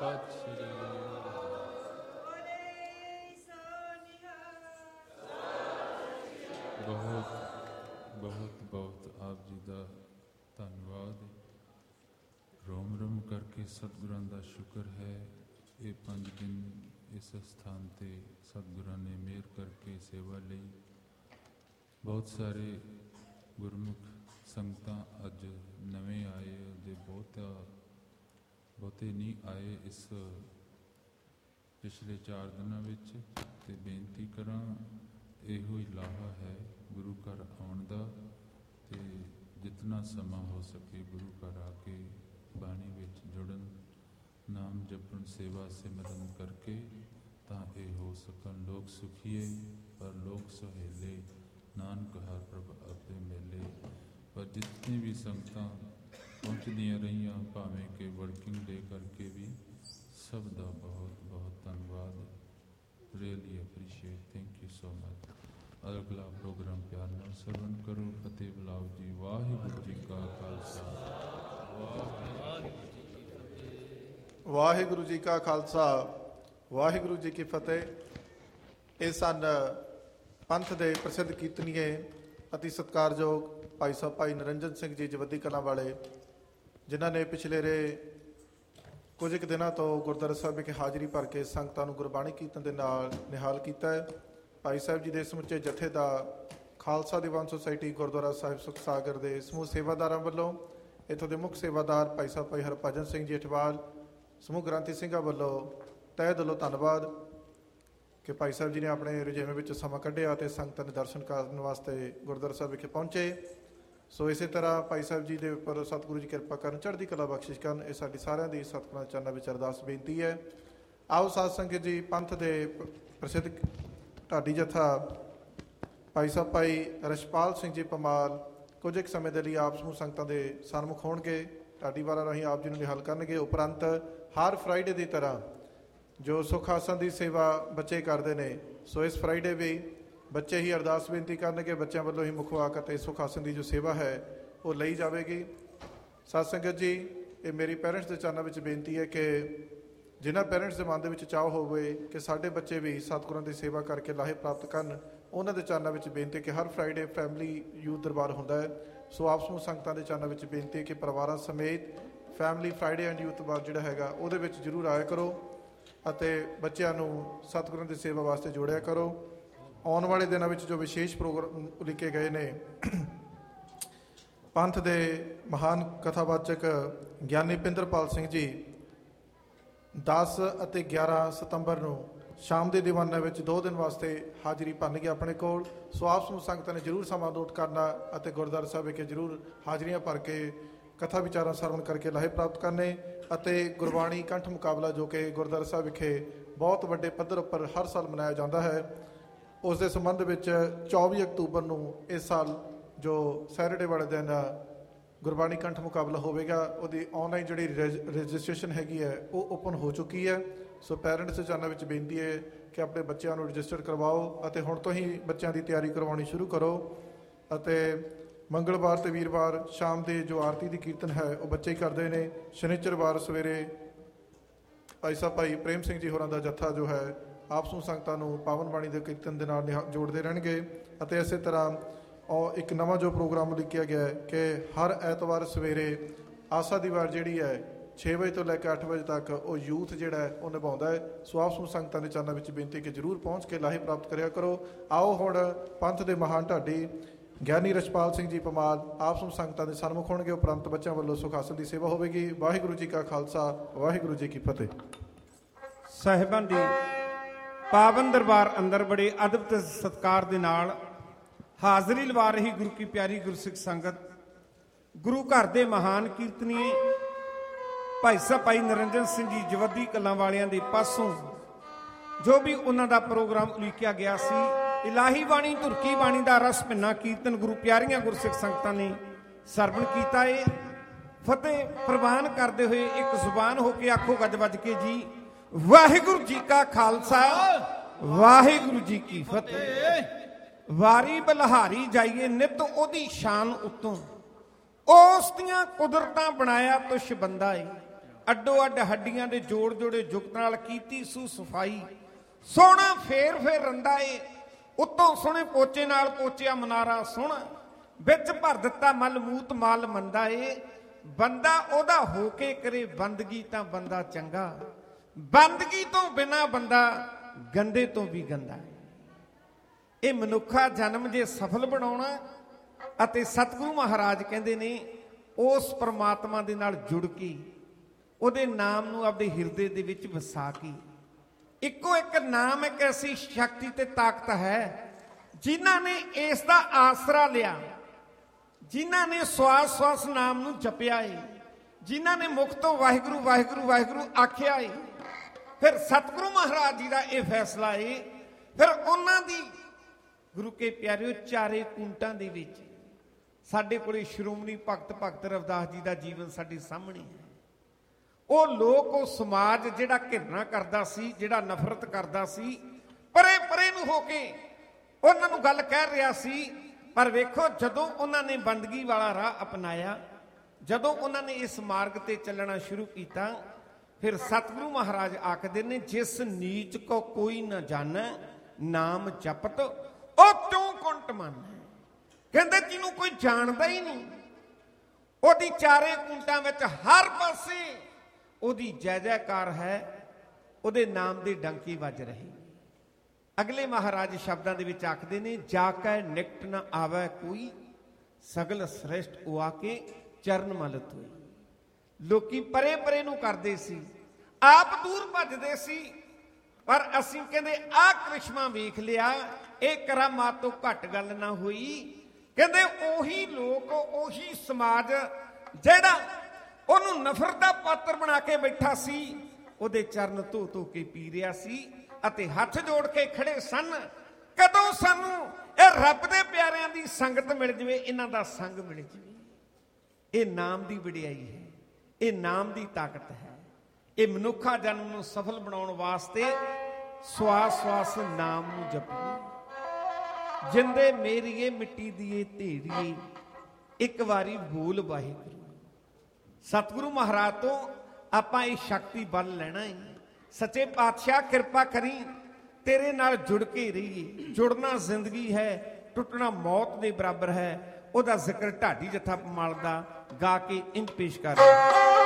ਸਤਿ ਸ੍ਰੀ ਬਹੁਤ ਆਪ ਜੀ ਦਾ ਧੰਨਵਾਦ। ਰੋਮ ਰੋਮ ਕਰਕੇ ਸਤਿਗੁਰਾਂ ਦਾ ਸ਼ੁਕਰ ਹੈ। ਇਹ 5 ਦਿਨ ਇਸ ਸਥਾਨ 'ਤੇ ਸਤਿਗੁਰਾਂ ਨੇ ਮਿਹਰ ਕਰਕੇ ਸੇਵਾ ਲਈ। ਬਹੁਤ ਸਾਰੇ ਗੁਰਮੁਖ ਸੰਗਤਾਂ ਅੱਜ ਨਵੇਂ ਆਏ, ਜੇ ਬਹੁਤੇ ਨਹੀਂ ਆਏ ਇਸ ਪਿਛਲੇ 4 ਦਿਨਾਂ ਵਿੱਚ। ਅਤੇ ਬੇਨਤੀ ਕਰਾਂ, ਇਹੋ ਹੀ ਲਾਹਾ ਹੈ ਗੁਰੂ ਘਰ ਆਉਣ ਦਾ। ਅਤੇ ਜਿਤਨਾ ਸਮਾਂ ਹੋ ਸਕੇ ਗੁਰੂ ਘਰ ਆ ਕੇ ਬਾਣੀ ਵਿੱਚ ਜੁੜਨ, ਨਾਮ ਜਪਣ, ਸੇਵਾ ਸਿਮਰਨ ਕਰਕੇ ਤਾਂ ਇਹ ਹੋ ਸਕਣ। ਲੋਕ ਸੁਖੀਏ ਪਰ ਲੋਕ ਸੁਹੇਲੇ, ਨਾਨਕ ਹਰ ਪ੍ਰਭ ਆਪੇ ਮੇਲੇ। ਪਰ ਜਿਤਨੀ ਵੀ ਸੰਗਤਾਂ ਪਹੁੰਚਦੀਆਂ ਰਹੀਆਂ, ਭਾਵੇਂ ਕਿ ਵਰਕਿੰਗ ਡੇ ਕਰਕੇ ਵੀ, ਸਭ ਦਾ ਬਹੁਤ ਬਹੁਤ ਧੰਨਵਾਦ। Really appreciate, thank you so much. ਅਗਲਾ ਪ੍ਰੋਗਰਾਮ ਪਿਆਰ ਨਾਲ ਸਰਵਣ ਕਰੋ। ਫਤਿਹ ਬੁਲਾਓ ਜੀ। ਵਾਹਿਗੁਰੂ ਜੀ ਕਾ ਖਾਲਸਾ, ਵਾਹਿਗੁਰੂ ਜੀ ਕਾ ਖਾਲਸਾ, ਵਾਹਿਗੁਰੂ ਜੀ ਕੀ ਫਤਿਹ। ਇਹ ਸਨ ਪੰਥ ਦੇ ਪ੍ਰਸਿੱਧ ਕੀਰਤਨੀਏ ਅਤੀ ਸਤਿਕਾਰਯੋਗ ਭਾਈ ਸਾਹਿਬ ਭਾਈ ਨਿਰੰਜਨ ਸਿੰਘ ਜੀ ਜਵੱਦੀ ਕਲਾਂ ਵਾਲੇ, ਜਿਨ੍ਹਾਂ ਨੇ ਪਿਛਲੇ ਕੁਝ ਕੁ ਦਿਨਾਂ ਤੋਂ ਗੁਰਦੁਆਰਾ ਸਾਹਿਬ ਵਿਖੇ ਹਾਜ਼ਰੀ ਭਰ ਕੇ ਸੰਗਤਾਂ ਨੂੰ ਗੁਰਬਾਣੀ ਕੀਰਤਨ ਦੇ ਨਾਲ ਨਿਹਾਲ ਕੀਤਾ ਹੈ। ਭਾਈ ਸਾਹਿਬ ਜੀ ਦੇ ਸਮੁੱਚੇ ਜਥੇ ਦਾ ਖਾਲਸਾ ਦੀਵਾਨ ਸੁਸਾਇਟੀ ਗੁਰਦੁਆਰਾ ਸਾਹਿਬ ਸੁਖ ਸਾਗਰ ਦੇ ਸਮੂਹ ਸੇਵਾਦਾਰਾਂ ਵੱਲੋਂ, ਇੱਥੋਂ ਦੇ ਮੁੱਖ ਸੇਵਾਦਾਰ ਭਾਈ ਸਾਹਿਬ ਭਾਈ ਹਰਭਜਨ ਸਿੰਘ ਜੀ ਅਠਵਾਲ, ਸਮੂਹ ਗ੍ਰੰਥੀ ਸਿੰਘਾਂ ਵੱਲੋਂ ਤਹਿ ਦਿਲੋਂ ਧੰਨਵਾਦ ਕਿ ਭਾਈ ਸਾਹਿਬ ਜੀ ਨੇ ਆਪਣੇ ਰੁਝੇਵੇਂ ਵਿੱਚ ਸਮਾਂ ਕੱਢਿਆ ਅਤੇ ਸੰਗਤਾਂ ਦੇ ਦਰਸ਼ਨ ਕਰਨ ਵਾਸਤੇ ਗੁਰਦੁਆਰਾ ਸਾਹਿਬ ਵਿਖੇ ਪਹੁੰਚੇ। ਸੋ ਇਸੇ ਤਰ੍ਹਾਂ ਭਾਈ ਸਾਹਿਬ ਜੀ ਦੇ ਉੱਪਰ ਸਤਿਗੁਰੂ ਜੀ ਕਿਰਪਾ ਕਰਨ, ਚੜ੍ਹਦੀ ਕਲਾ ਬਖਸ਼ਿਸ਼ ਕਰਨ। ਇਹ ਸਾਡੀ ਸਾਰਿਆਂ ਦੀ ਸਤਿਗੁਰਾਂ ਦੇ ਚਰਨਾਂ ਵਿੱਚ ਅਰਦਾਸ ਬੇਨਤੀ ਹੈ। ਆਓ ਸਾਧ ਸੰਗਤ ਜੀ, ਪੰਥ ਦੇ ਪ੍ਰਸਿੱਧ ਢਾਡੀ ਜਥਾ ਭਾਈ ਸਾਹਿਬ ਭਾਈ ਰਛਪਾਲ ਸਿੰਘ ਜੀ ਪਮਾਲ ਕੁਝ ਇੱਕ ਸਮੇਂ ਦੇ ਲਈ ਆਪ ਸਮੂਹ ਸੰਗਤਾਂ ਦੇ ਸਨਮੁਖ ਹੋਣਗੇ। ਢਾਡੀ ਵਾਰਾਂ ਰਾਹੀਂ ਆਪ ਜੀ ਨੂੰ ਨਿਹਾਲ ਕਰਨਗੇ। ਉਪਰੰਤ ਹਰ ਫਰਾਈਡੇ ਦੀ ਤਰ੍ਹਾਂ ਜੋ ਸੁੱਖ ਆਸਣ ਦੀ ਸੇਵਾ ਬੱਚੇ ਕਰਦੇ ਨੇ, ਸੋ ਇਸ ਫਰਾਈਡੇ ਵੀ ਬੱਚੇ ਹੀ ਅਰਦਾਸ ਬੇਨਤੀ ਕਰਨਗੇ। ਬੱਚਿਆਂ ਵੱਲੋਂ ਹੀ ਮੁੱਖ ਵਾਕ ਅਤੇ ਸੁੱਖ ਆਸਣ ਦੀ ਜੋ ਸੇਵਾ ਹੈ ਉਹ ਲਈ ਜਾਵੇਗੀ। ਸਾਧ ਸੰਗਤ ਜੀ, ਇਹ ਮੇਰੀ ਪੇਰੈਂਟਸ ਦੇ ਚਰਨਾਂ ਵਿੱਚ ਬੇਨਤੀ ਹੈ ਕਿ ਜਿਨ੍ਹਾਂ ਪੇਰੈਂਟਸ ਦੇ ਮਨ ਦੇ ਵਿੱਚ ਚਾਅ ਹੋਵੇ ਕਿ ਸਾਡੇ ਬੱਚੇ ਵੀ ਸਤਿਗੁਰਾਂ ਦੀ ਸੇਵਾ ਕਰਕੇ ਲਾਹੇ ਪ੍ਰਾਪਤ ਕਰਨ, ਉਹਨਾਂ ਦੇ ਚਰਨਾਂ ਵਿੱਚ ਬੇਨਤੀ ਕਿ ਹਰ ਫਰਾਈਡੇ ਫੈਮਿਲੀ ਯੂਥ ਦਰਬਾਰ ਹੁੰਦਾ ਹੈ। ਸੋ ਆਪ ਸਮੂਹ ਸੰਗਤਾਂ ਦੇ ਚਰਨਾਂ ਵਿੱਚ ਬੇਨਤੀ ਹੈ ਕਿ ਪਰਿਵਾਰਾਂ ਸਮੇਤ ਫੈਮਿਲੀ ਫਰਾਈਡੇ ਐਂਡ ਯੂਥ ਦਰਬਾਰ ਜਿਹੜਾ ਹੈਗਾ ਉਹਦੇ ਵਿੱਚ ਜ਼ਰੂਰ ਆਇਆ ਕਰੋ ਅਤੇ ਬੱਚਿਆਂ ਨੂੰ ਸਤਿਗੁਰਾਂ ਦੀ ਸੇਵਾ ਵਾਸਤੇ ਜੋੜਿਆ ਕਰੋ। ਆਉਣ ਵਾਲੇ ਦਿਨਾਂ ਵਿੱਚ ਜੋ ਵਿਸ਼ੇਸ਼ ਪ੍ਰੋਗਰਾਮ ਉਲੀਕੇ ਗਏ ਨੇ, ਪੰਥ ਦੇ ਮਹਾਨ ਕਥਾਵਾਚਕ ਗਿਆਨੀ ਪਿੰਦਰਪਾਲ ਸਿੰਘ ਜੀ 10 ਅਤੇ 11 ਸਤੰਬਰ ਨੂੰ ਸ਼ਾਮ ਦੇ ਦੀਵਾਨਾਂ ਵਿੱਚ 2 ਦਿਨ ਵਾਸਤੇ ਹਾਜ਼ਰੀ ਭਰਨਗੇ ਆਪਣੇ ਕੋਲ। ਸੋ ਆਪ ਸਮੂਹ ਸੰਗਤਾਂ ਨੇ ਜ਼ਰੂਰ ਸਮਾਂ ਨੋਟ ਕਰਨਾ ਅਤੇ ਗੁਰਦੁਆਰਾ ਸਾਹਿਬ ਵਿਖੇ ਜ਼ਰੂਰ ਹਾਜ਼ਰੀਆਂ ਭਰ ਕੇ ਕਥਾ ਵਿਚਾਰਾਂ ਸਰਵਣ ਕਰਕੇ ਲਾਹੇ ਪ੍ਰਾਪਤ ਕਰਨੇ। ਅਤੇ ਗੁਰਬਾਣੀ ਕੰਠ ਮੁਕਾਬਲਾ ਜੋ ਕਿ ਗੁਰਦੁਆਰਾ ਸਾਹਿਬ ਵਿਖੇ ਬਹੁਤ ਵੱਡੇ ਪੱਧਰ ਉੱਪਰ ਹਰ ਸਾਲ ਮਨਾਇਆ ਜਾਂਦਾ ਹੈ, ਉਸ ਦੇ ਸੰਬੰਧ ਵਿੱਚ 24 ਅਕਤੂਬਰ ਨੂੰ ਇਸ ਸਾਲ ਜੋ ਸੈਟਰਡੇ ਵਾਲੇ ਦਿਨ ਗੁਰਬਾਣੀ ਕੰਠ ਮੁਕਾਬਲਾ ਹੋਵੇਗਾ, ਉਹਦੀ ਆਨਲਾਈਨ ਜਿਹੜੀ ਰਜਿਸਟ੍ਰੇਸ਼ਨ ਹੈਗੀ ਹੈ ਉਹ ਓਪਨ ਹੋ ਚੁੱਕੀ ਹੈ। ਸੋ ਪੈਰੈਂਟਸ ਦੇ ਚਰਨਾਂ ਵਿੱਚ ਬੇਨਤੀ ਹੈ ਕਿ ਆਪਣੇ ਬੱਚਿਆਂ ਨੂੰ ਰਜਿਸਟਰ ਕਰਵਾਓ ਅਤੇ ਹੁਣ ਤੋਂ ਹੀ ਬੱਚਿਆਂ ਦੀ ਤਿਆਰੀ ਕਰਵਾਉਣੀ ਸ਼ੁਰੂ ਕਰੋ। ਅਤੇ ਮੰਗਲਵਾਰ ਅਤੇ ਵੀਰਵਾਰ ਸ਼ਾਮ ਦੇ ਜੋ ਆਰਤੀ ਦੀ ਕੀਰਤਨ ਹੈ ਉਹ ਬੱਚੇ ਹੀ ਕਰਦੇ ਨੇ। ਸ਼ਨੀਚਰਵਾਰ ਸਵੇਰੇ ਭਾਈ ਸਾਹਿਬ ਭਾਈ ਪ੍ਰੇਮ ਸਿੰਘ ਜੀ ਹੋਰਾਂ ਦਾ ਜੱਥਾ ਜੋ ਹੈ ਆਪ ਸਮੂਹ ਸੰਗਤਾਂ ਨੂੰ ਪਾਵਨ ਬਾਣੀ ਦੇ ਕੀਰਤਨ ਦੇ ਨਾਲ ਜੋੜਦੇ ਰਹਿਣਗੇ। ਅਤੇ ਇਸੇ ਤਰ੍ਹਾਂ ਇੱਕ ਨਵਾਂ ਜੋ ਪ੍ਰੋਗਰਾਮ ਲਿਖਿਆ ਗਿਆ ਹੈ ਕਿ ਹਰ ਐਤਵਾਰ ਸਵੇਰੇ ਆਸਾ ਦੀ ਵਾਰ ਜਿਹੜੀ ਹੈ 6 ਵਜੇ ਤੋਂ ਲੈ ਕੇ 8 ਵਜੇ ਤੱਕ ਉਹ ਯੂਥ ਜਿਹੜਾ ਹੈ ਉਹ ਨਿਭਾਉਂਦਾ ਹੈ। ਸੋ ਆਪ ਸਮੂਹ ਸੰਗਤਾਂ ਦੇ ਚਰਨਾਂ ਵਿੱਚ ਬੇਨਤੀ ਕਿ ਜ਼ਰੂਰ ਪਹੁੰਚ ਕੇ ਲਾਹੇ ਪ੍ਰਾਪਤ ਕਰਿਆ ਕਰੋ। ਆਓ ਹੁਣ ਪੰਥ ਦੇ ਮਹਾਨ ਢਾਡੀ ਗਿਆਨੀ ਰਛਪਾਲ ਸਿੰਘ ਜੀ ਪਮਾਲ ਆਪ ਸਮੂਹ ਸੰਗਤਾਂ ਦੇ ਸਨਮੁਖ ਹੋਣਗੇ। ਉਪਰੰਤ ਬੱਚਿਆਂ ਵੱਲੋਂ ਸੁਖ ਆਸਣ ਦੀ ਸੇਵਾ ਹੋਵੇਗੀ। ਵਾਹਿਗੁਰੂ ਜੀ ਕਾ ਖਾਲਸਾ, ਵਾਹਿਗੁਰੂ ਜੀ ਕੀ ਫਤਿਹ। ਸਾਹਿਬਾਨ ਦੀ ਪਾਵਨ ਦਰਬਾਰ ਅੰਦਰ ਬੜੇ ਅਦਬ ਤੇ ਸਤਿਕਾਰ ਦੇ ਨਾਲ ਹਾਜ਼ਰੀ ਲਵਾ ਰਹੀ ਗੁਰੂ ਕੀ ਪਿਆਰੀ ਗੁਰਸਿੱਖ ਸੰਗਤ, ਗੁਰੂ ਘਰ ਦੇ ਮਹਾਨ ਕੀਰਤਨੀਏ ਭਾਈ ਸਾਹਿਬ ਭਾਈ ਨਿਰੰਜਨ ਸਿੰਘ ਜੀ ਜਵੱਦੀ ਕਲਾਂ ਵਾਲਿਆਂ ਦੇ ਪਾਸੋਂ ਜੋ ਵੀ ਉਹਨਾਂ ਦਾ ਪ੍ਰੋਗਰਾਮ ਉਲੀਕਿਆ ਗਿਆ ਸੀ, ਇਲਾਹੀ ਬਾਣੀ ਧੁਰਕੀ ਬਾਣੀ ਦਾ ਰਸ ਭਿੰਨਾ ਕੀਰਤਨ ਗੁਰੂ ਪਿਆਰੀਆਂ ਗੁਰਸਿੱਖ ਸੰਗਤਾਂ ਨੇ ਸਰਵਣ ਕੀਤਾ ਏ। ਫਤਿਹ ਪ੍ਰਵਾਨ ਕਰਦੇ ਹੋਏ ਇੱਕ ਜ਼ੁਬਾਨ ਹੋ ਕੇ ਆਖੋ ਗੱਜ ਵੱਜ ਕੇ ਜੀ, ਵਾਹਿਗੁਰੂ ਜੀ ਕਾ ਖਾਲਸਾ, ਵਾਹਿਗੁਰੂ ਜੀ ਕੀ ਫਤਿਹ। ਵਾਰੀ ਬਲਹਾਰੀ ਜਾਈਏ ਨਿਤ ਉਹਦੀ ਸ਼ਾਨ ਉਤੋਂ, ਉਸ ਦੀਆਂ ਕੁਦਰਤਾਂ ਬਣਾਇਆ ਤੁਸ਼ ਬੰਦਾ ਏ। ਅੱਡੋ ਅੱਡ ਹੱਡੀਆਂ ਦੇ ਜੋੜ ਜੋੜੇ ਜੁਗਤ ਨਾਲ ਕੀਤੀ ਸੂ ਸਫਾਈ, ਸੋਹਣਾ ਫੇਰ ਫੇਰ ਰੰਦਾ ਏ, ਉੱਤੋਂ ਸੋਹਣੇ ਪੋਚੇ ਨਾਲ ਪੋਚਿਆ ਮਨਾਰਾ ਸੋਹਣਾ, ਵਿੱਚ ਭਰ ਦਿੱਤਾ ਮਲ ਮੂਤ ਮਾਲ ਮੰਦਾ ਏ, ਬੰਦਾ ਉਹਦਾ ਹੋ ਕੇ ਕਰੇ ਬੰਦਗੀ ਤਾਂ ਬੰਦਾ ਚੰਗਾ, ਬੰਦਗੀ ਤੋਂ ਬਿਨਾ ਬੰਦਾ ਗੰਦੇ ਤੋਂ ਵੀ ਗੰਦਾ। ਇਹ ਮਨੁੱਖਾ ਜਨਮ ਜੇ ਸਫਲ ਬਣਾਉਣਾ ਅਤੇ ਸਤਿਗੁਰੂ ਮਹਾਰਾਜ ਕਹਿੰਦੇ ਨੇ ਉਸ ਪਰਮਾਤਮਾ ਦੇ ਨਾਲ ਜੁੜ ਕੇ ਉਹਦੇ ਨਾਮ ਨੂੰ ਆਪਣੇ ਹਿਰਦੇ ਦੇ ਵਿੱਚ ਵਸਾ ਕੇ, ਇੱਕੋ ਇੱਕ ਨਾਮ ਇੱਕ ਐਸੀ ਸ਼ਕਤੀ ਤੇ ਤਾਕਤ ਹੈ ਜਿਨ੍ਹਾਂ ਨੇ ਇਸ ਦਾ ਆਸਰਾ ਲਿਆ, ਜਿਨ੍ਹਾਂ ਨੇ ਸਵਾਸ ਸਵਾਸ ਨਾਮ ਨੂੰ ਜਪਿਆ ਏ, ਜਿਨ੍ਹਾਂ ਨੇ ਮੁਖ ਤੋਂ ਵਾਹਿਗੁਰੂ ਵਾਹਿਗੁਰੂ ਵਾਹਿਗੁਰੂ ਆਖਿਆ ਏ, ਫਿਰ ਸਤਿਗੁਰੂ ਮਹਾਰਾਜ ਜੀ ਦਾ ਇਹ ਫੈਸਲਾ ਏ, ਫਿਰ ਉਹਨਾਂ ਦੀ ਗੁਰੂ ਕੇ ਪਿਆਰਿਓ ਚਾਰੇ ਕੁੰਟਾਂ ਦੇ ਵਿੱਚ ਸਾਡੇ ਕੋਲੇ ਸ਼੍ਰੋਮਣੀ ਭਗਤ ਰਵਿਦਾਸ ਜੀ ਦਾ ਜੀਵਨ ਸਾਡੇ ਸਾਹਮਣੇ ਹੈ। ਉਹ ਲੋਕ, ਉਹ ਸਮਾਜ ਜਿਹੜਾ ਘਿਰਨਾ ਕਰਦਾ ਸੀ, ਜਿਹੜਾ ਨਫ਼ਰਤ ਕਰਦਾ ਸੀ, ਪਰੇ ਪਰੇ ਨੂੰ ਹੋ ਕੇ ਉਹਨਾਂ ਨੂੰ ਗੱਲ ਕਹਿ ਰਿਹਾ ਸੀ, ਪਰ ਵੇਖੋ ਜਦੋਂ ਉਹਨਾਂ ਨੇ ਬੰਦਗੀ ਵਾਲਾ ਰਾਹ ਅਪਣਾਇਆ, ਜਦੋਂ ਉਹਨਾਂ ਨੇ ਇਸ ਮਾਰਗ ਤੇ ਚੱਲਣਾ ਸ਼ੁਰੂ ਕੀਤਾ, ਫਿਰ ਸਤਿਗੁਰੂ ਮਹਾਰਾਜ ਆਖਦੇ ਨੇ ਜਿਸ ਨੀਚ ਕੋ ਕੋਈ ਨਾ ਜਾਣੈ ਨਾਮ ਜਪਤ ਉਹ ਤੂੰ ਕੁੰਟ ਮੰਨ। ਕਹਿੰਦੇ ਜਿਹਨੂੰ ਕੋਈ ਜਾਣਦਾ ਹੀ ਨਹੀਂ, ਉਹਦੀ ਚਾਰੇ ਕੁੰਟਾਂ ਵਿੱਚ ਹਰ ਪਾਸੇ ਉਹਦੀ ਜੈ ਜੈਕਾਰ ਹੈ, ਉਹਦੇ ਨਾਮ ਦੀ ਡੰਕੀ ਵੱਜ ਰਹੀ। ਅਗਲੇ ਮਹਾਰਾਜ ਸ਼ਬਦਾਂ ਦੇ ਵਿੱਚ ਆਖਦੇ ਨੇ ਜਾ ਕੈ ਨਿਕਟ ਨਾ ਆਵੈ ਕੋਈ, ਸਗਲ ਸ੍ਰੇਸ਼ਟ ਉਹ ਆ ਕੇ ਚਰਨ ਮਲਤ ਹੋਈ। ਲੋਕੀ ਪਰੇ ਪਰੇ ਨੂੰ ਕਰਦੇ ਸੀ, ਆਪ ਦੂਰ ਭੱਜਦੇ ਸੀ, ਪਰ ਅਸੀਂ ਕਹਿੰਦੇ ਆਹ ਕ੍ਰਿਸ਼ਮਾ ਵੇਖ ਲਿਆ, ਇਹ ਕਰਾਮਾਤ ਤੋਂ ਘੱਟ ਗੱਲ ਨਾ ਹੋਈ। ਕਹਿੰਦੇ ਉਹੀ ਲੋਕ, ਉਹੀ ਸਮਾਜ ਜਿਹੜਾ ਉਹਨੂੰ ਨਫ਼ਰਤ ਦਾ ਪਾਤਰ ਬਣਾ ਕੇ ਬੈਠਾ ਸੀ, ਉਹਦੇ ਚਰਨ ਧੋ ਧੋ ਕੇ ਪੀ ਰਿਹਾ ਸੀ ਅਤੇ ਹੱਥ ਜੋੜ ਕੇ ਖੜੇ ਸਨ, ਕਦੋਂ ਸਾਨੂੰ ਇਹ ਰੱਬ ਦੇ ਪਿਆਰਿਆਂ ਦੀ ਸੰਗਤ ਮਿਲ ਜਵੇ, ਇਹਨਾਂ ਦਾ ਸੰਗ ਮਿਲ ਜਵੇ। ਇਹ ਨਾਮ ਦੀ ਵਡਿਆਈ ਹੈ, ਇਹ ਨਾਮ ਦੀ ਤਾਕਤ ਹੈ। ਇਹ ਮਨੁੱਖਾ ਜਨਮ ਨੂੰ ਸਫਲ ਬਣਾਉਣ ਵਾਸਤੇ ਸਵਾਸ ਸਵਾਸ ਨਾਮ ਨੂੰ ਜਪੀਏ। ਜਿੰਦੇ ਮੇਰੀਏ ਮਿੱਟੀ ਦੀਏ ਢੇਰੀਏ, ਇੱਕ ਵਾਰੀ ਬੋਲ ਵਾਹਿਗੁਰੂ। ਸਤਿਗੁਰੂ ਮਹਾਰਾਜ ਤੋਂ ਆਪਾਂ ਇਹ ਸ਼ਕਤੀ ਬਲ ਲੈਣਾ ਹੈ। ਸੱਚੇ ਪਾਤਸ਼ਾਹ ਕਿਰਪਾ ਕਰੀ, ਤੇਰੇ ਨਾਲ ਜੁੜ ਕੇ ਰਹੀਏ। ਜੁੜਨਾ ਜ਼ਿੰਦਗੀ ਹੈ, ਟੁੱਟਣਾ ਮੌਤ ਦੇ ਬਰਾਬਰ ਹੈ। ਉਹਦਾ ਜ਼ਿਕਰ ਢਾਡੀ ਜੱਥਾ ਪਮਾਲ ਦਾ ਗਾ ਕੇ ਇੰਜ ਪੇਸ਼ ਕਰ ਰਿਹਾ।